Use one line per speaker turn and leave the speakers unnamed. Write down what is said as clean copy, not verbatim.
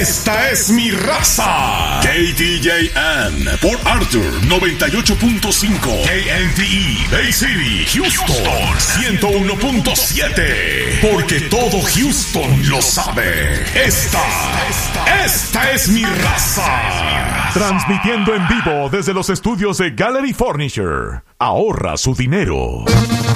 Esta es mi raza. KDJN, Port Arthur 98.5. KNDE, Bay City, Houston 101.7. Porque todo Houston lo sabe. Esta es mi raza.
Transmitiendo en vivo desde los estudios de Gallery Furniture. Ahorra su dinero.